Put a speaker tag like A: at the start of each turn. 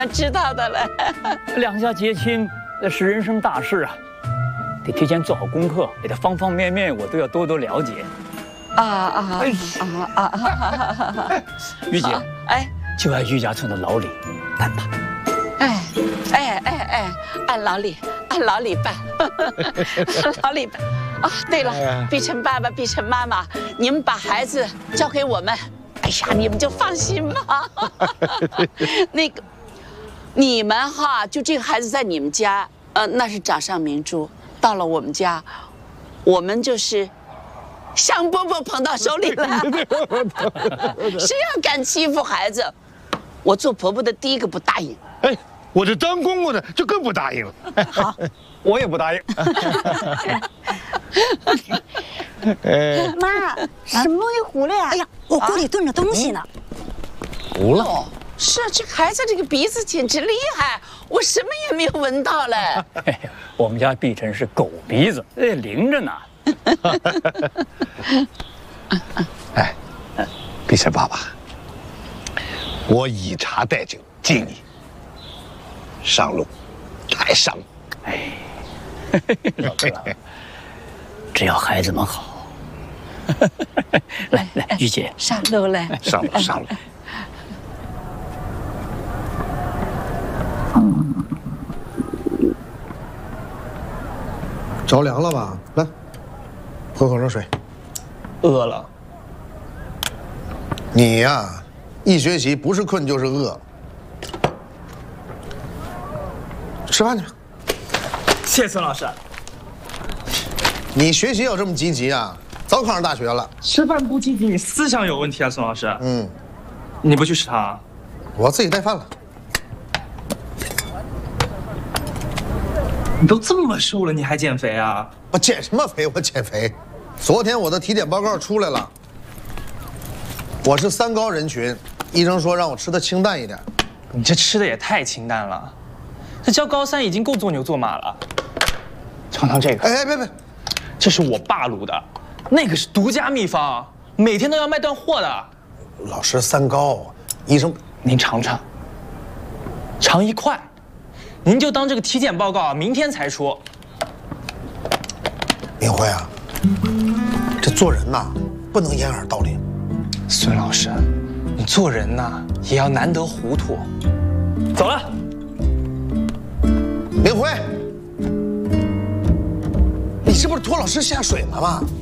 A: 知道的了。
B: 两家结亲，那是人生大事啊，得提前做好功课，给他方方面面我都要多多了解。于姐，
A: 哎，
B: 就按于家村的老李办吧。
A: 按老李办，老李办。啊，对了，碧晨爸爸、碧晨妈妈，你们把孩子交给我们，哎呀，你们就放心吧。那个，你们哈，就这个孩子在你们家，那是掌上明珠，到了我们家，我们就是香饽饽捧到手里了。谁要敢欺负孩子，我做婆婆的第一个不答应。
C: 哎，我这当公公的就更不答应了。
A: 好，
C: 我也不答应。
D: 妈，什么东西糊了呀？哎呀，我锅里炖着东西呢。
C: 糊了？
A: 是啊，这孩子这个鼻子简直厉害，我什么也没有闻到嘞。
B: 哎呀，我们家碧晨是狗鼻子，灵着呢。
C: 哎，碧晨爸爸，我以茶代酒敬你。上路，太上路。
B: 哎，老哥，只要孩子们好。来，于姐，
A: 上路嘞，
C: 上路，上路。
E: 着凉了吧？来，喝口热水。
F: 饿了。
E: 你呀，一学习不是困就是饿。吃饭去。
F: 谢谢孙老师。
E: 你学习要这么积极啊，早考上大学了。
F: 吃饭不积极，你思想有问题啊，孙老师。
E: 嗯，
F: 你不去食堂啊？
E: 我自己带饭了。
F: 你都这么瘦了，你还减肥啊？
E: 我减什么肥？我减肥。昨天我的体检报告出来了，我是3高人群，医生说让我吃的清淡一点。
F: 你这吃的也太清淡了，这教高3已经够做牛做马了。尝尝这个。
E: 哎，别，
F: 这是我爸卤的，那个是独家秘方，每天都要卖断货的。
E: 老师3高，医生
F: 您尝尝，尝1块。您就当这个体检报告明天才出。
E: 明辉啊，这做人呐，不能掩耳盗铃。
F: 孙老师，你做人呐也要难得糊涂。走了。
E: 明辉，你是不是拖老师下水了嘛？